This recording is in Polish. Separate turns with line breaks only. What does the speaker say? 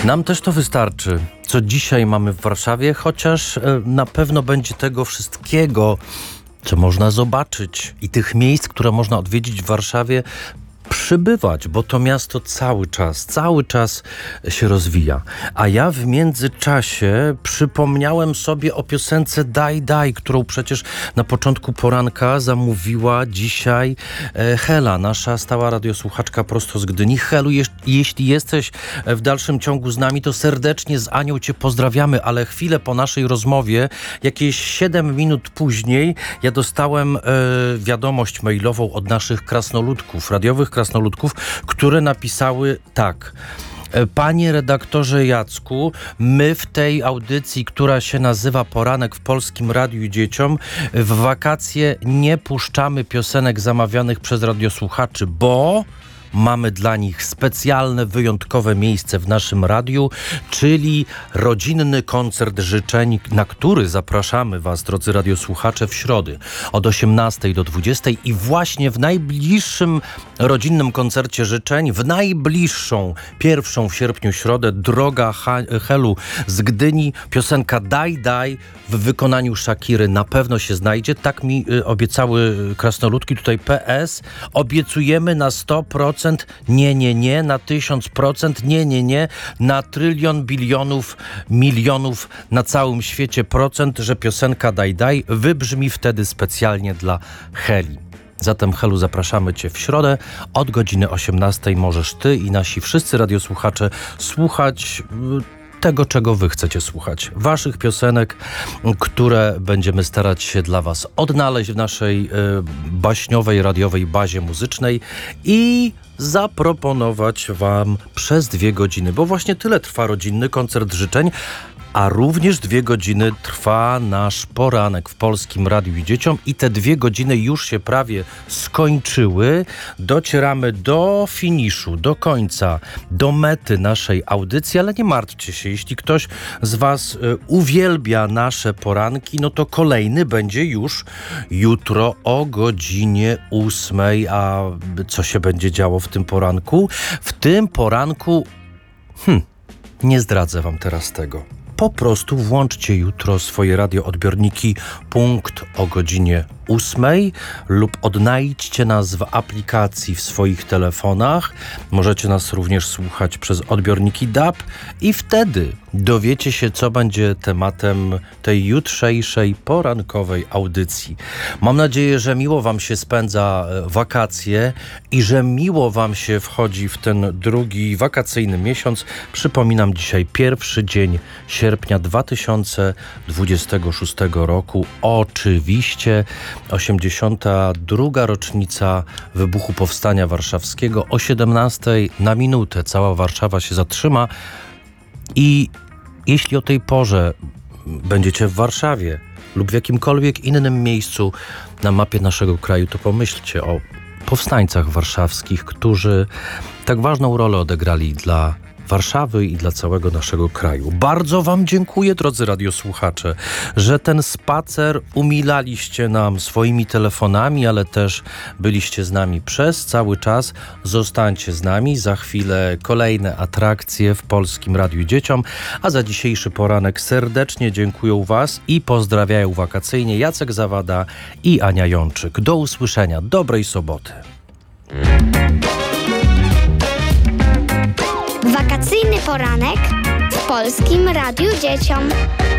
Nam też to wystarczy, co dzisiaj mamy w Warszawie, chociaż na pewno będzie tego wszystkiego, co można zobaczyć i tych miejsc, które można odwiedzić w Warszawie, przybywać, bo to miasto cały czas się rozwija. A ja w międzyczasie przypomniałem sobie o piosence Daj, daj, którą przecież na początku poranka zamówiła dzisiaj Hela, nasza stała radiosłuchaczka prosto z Gdyni. Helu, jeśli jesteś w dalszym ciągu z nami, to serdecznie z Anią cię pozdrawiamy, ale chwilę po naszej rozmowie, jakieś 7 minut później, ja dostałem wiadomość mailową od naszych krasnoludków, radiowych krasnoludków, które napisały tak: panie redaktorze Jacku, my w tej audycji, która się nazywa Poranek w Polskim Radiu Dzieciom, w wakacje nie puszczamy piosenek zamawianych przez radiosłuchaczy, bo mamy dla nich specjalne, wyjątkowe miejsce w naszym radiu, czyli rodzinny koncert życzeń, na który zapraszamy was, drodzy radiosłuchacze, w środę od 18 do 20 i właśnie w najbliższym rodzinnym koncercie życzeń, w najbliższą, pierwszą w sierpniu środę, droga Helu z Gdyni, piosenka Daj, daj w wykonaniu Shakiry na pewno się znajdzie. Tak mi obiecały krasnoludki. Tutaj PS. Obiecujemy na 100%, nie, na 1000%, nie, na trylion, bilionów, milionów na całym świecie procent, że piosenka Daj, daj wybrzmi wtedy specjalnie dla Heli. Zatem, Helu, zapraszamy cię w środę od godziny 18. Możesz ty i nasi wszyscy radiosłuchacze słuchać tego, czego wy chcecie słuchać. Waszych piosenek, które będziemy starać się dla was odnaleźć w naszej baśniowej, radiowej bazie muzycznej i zaproponować wam przez 2 godziny, bo właśnie tyle trwa rodzinny koncert życzeń, a również 2 godziny trwa nasz poranek w Polskim Radiu i Dzieciom i te 2 godziny już się prawie skończyły. Docieramy do finiszu, do końca, do mety naszej audycji, ale nie martwcie się, jeśli ktoś z was uwielbia nasze poranki, no to kolejny będzie już jutro o godzinie 8. A co się będzie działo w tym poranku? W tym poranku nie zdradzę wam teraz tego. Po prostu włączcie jutro swoje radioodbiorniki punkt o godzinie 8 lub odnajdźcie nas w aplikacji w swoich telefonach. Możecie nas również słuchać przez odbiorniki DAB i wtedy dowiecie się, co będzie tematem tej jutrzejszej porankowej audycji. Mam nadzieję, że miło wam się spędza wakacje i że miło wam się wchodzi w ten drugi wakacyjny miesiąc. Przypominam, dzisiaj 1 dzień sierpnia 2026 roku. Oczywiście 82. rocznica wybuchu Powstania Warszawskiego. O 17 na minutę cała Warszawa się zatrzyma i jeśli o tej porze będziecie w Warszawie lub w jakimkolwiek innym miejscu na mapie naszego kraju, to pomyślcie o powstańcach warszawskich, którzy tak ważną rolę odegrali dla Warszawy i dla całego naszego kraju. Bardzo wam dziękuję, drodzy radiosłuchacze, że ten spacer umilaliście nam swoimi telefonami, ale też byliście z nami przez cały czas. Zostańcie z nami. Za chwilę kolejne atrakcje w Polskim Radiu Dzieciom, a za dzisiejszy poranek serdecznie dziękuję was i pozdrawiają wakacyjnie Jacek Zawada i Ania Jączyk. Do usłyszenia. Dobrej soboty.
Wakacyjny poranek w Polskim Radiu Dzieciom.